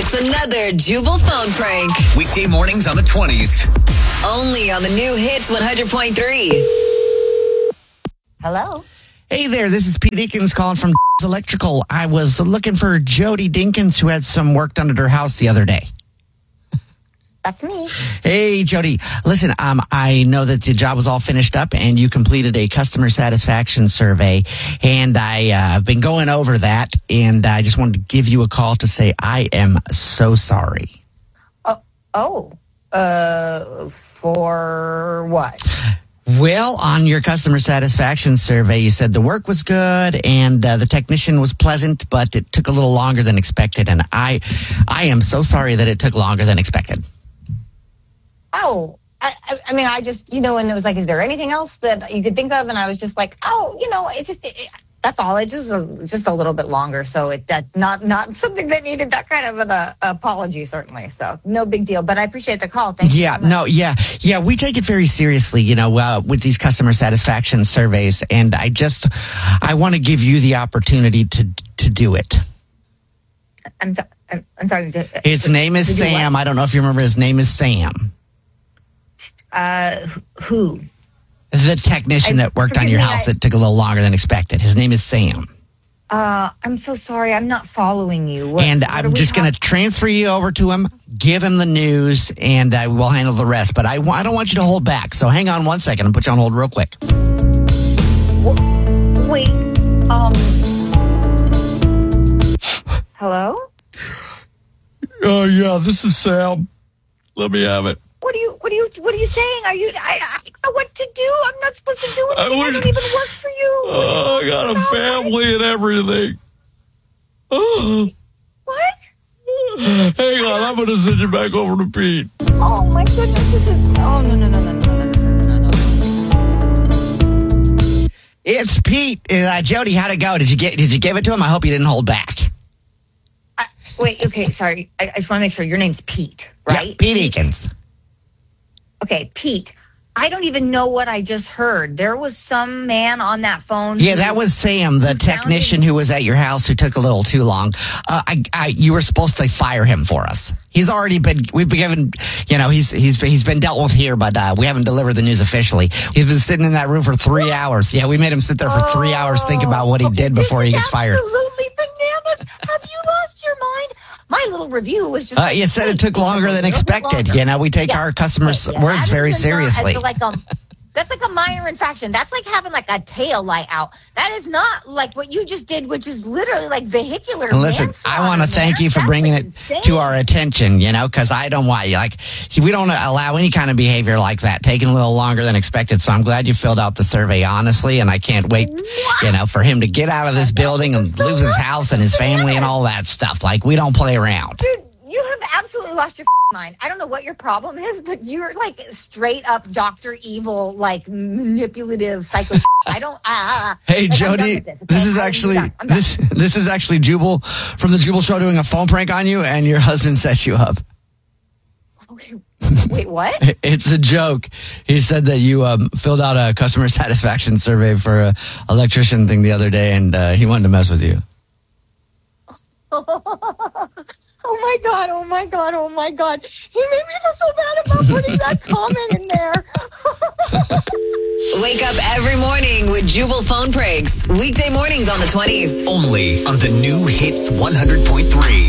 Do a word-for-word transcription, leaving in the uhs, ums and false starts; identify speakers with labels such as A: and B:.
A: It's another Jubal phone prank.
B: Weekday mornings on the twenties.
A: Only on the new Hits one hundred point three.
C: Hello?
D: Hey there, this is Pete Eakins calling from Electrical. I was looking for Jody Dinkins, who had some work done at her house the other day.
C: That's me.
D: Hey, Jody. Listen, um, I know that the job was all finished up and you completed a customer satisfaction survey. And I, uh, have been going over that, and I just wanted to give you a call to say I am so sorry.
C: Oh, oh, uh, for what?
D: Well, on your customer satisfaction survey, you said the work was good and uh, the technician was pleasant, but it took a little longer than expected. And I, I am so sorry that it took longer than expected.
C: Oh, I, I, I mean, I just, you know, and it was like, is there anything else that you could think of? And I was just like, oh, you know, it just, it, that's all. It just, uh, just a little bit longer. So it, that not, not something that needed that kind of an uh, apology, certainly. So no big deal, but I appreciate the call. Thank you.
D: Yeah,
C: so much.
D: no, yeah, yeah. We take it very seriously, you know, uh, with these customer satisfaction surveys. And I just, I want to give you the opportunity to, to do it.
C: I'm, so, I'm, I'm sorry. To,
D: His
C: to,
D: name is
C: to do
D: Sam.
C: what?
D: I don't know if you remember. His name is Sam.
C: Uh, who?
D: The technician
C: I-
D: that worked on
C: forgive
D: your
C: me,
D: house
C: I-
D: that took a little longer than expected. His name is Sam.
C: Uh, I'm so sorry. I'm not following you. What,
D: And
C: what are
D: I'm
C: we
D: just going to
C: talk-
D: transfer you over to him, give him the news, and I will handle the rest. But I, wa- I don't want you to hold back. So hang on one second and put you on hold real quick.
C: Wait, um, hello?
D: Oh, yeah, this is Sam. Let me have it.
C: What are you, what are you, what are you saying? Are you, I, I don't know what to do. I'm not supposed to do anything. I,
D: wish-
C: don't even work for you.
D: Oh, I got a family and everything. Oh,
C: What?
D: hang on, I'm going to send you back over to Pete.
C: Oh my goodness, this is, oh no, no, no, no, no, no, no, no, no.
D: It's Pete. Uh, Jody, how'd it go? Did you get? Did you give it to him? I hope you didn't hold back.
C: I, wait, okay, sorry. I, I just want to make sure your name's Pete, right?
D: Yeah, Pete Eakins.
C: Okay, Pete. I don't even know what I just heard. There was some man on that phone.
D: Yeah,
C: who-
D: that was Sam, the
C: who
D: technician
C: sounded-
D: who was at your house who took a little too long. Uh, I, I, you were supposed to fire him for us. He's already been, we've been given, you know, he's he's he's been dealt with here, but uh, we haven't delivered the news officially. He's been sitting in that room for three hours. Yeah, we made him sit there for three hours, think about what he
C: Okay,
D: did before he
C: this
D: gets
C: is
D: fired.
C: Absolutely bananas. Have you lost your mind? My little review was just.
D: Uh, you said it took longer than expected. You know, we take
C: Yeah.
D: our customers'
C: Okay, yeah,
D: words
C: that
D: very
C: is a not-
D: seriously.
C: it's like a, that's like a minor infraction. That's like having like a tail light out. That is not like what you just did, which is literally like vehicular.
D: And listen, I want to
C: manslaughter,
D: thank
C: man.
D: you for
C: That's,
D: bringing
C: like,
D: it
C: insane.
D: to our attention, you know, because I don't want you. Like, see, we don't allow any kind of behavior like that, taking a little longer than expected. So I'm glad you filled out the survey honestly, and I can't wait,
C: What?
D: you know, for him to get out of this building and
C: so
D: lose his
C: nuts.
D: house and his family and all that stuff. Like, we don't play around.
C: Dude, you have absolutely lost your mind. I don't know what your problem is, but you're like straight up Doctor Evil, like manipulative psycho. I don't. Ah.
D: Hey,
C: like, I'm done
D: Jody,
C: with this, okay?
D: this is
C: I'm
D: actually
C: done. I'm done.
D: this this is actually Jubal from the Jubal Show doing a phone prank on you, and your husband set you up.
C: Wait, what?
D: It's a joke. He said that you um, filled out a customer satisfaction survey for a electrician thing the other day, and uh, he wanted to mess with you.
C: Oh my god, oh my god, oh my god. He made me feel so bad about putting that comment in there.
A: Wake up every morning with Jubal phone pranks. Weekday mornings on the twenties.
B: Only on the new Hits one hundred point three.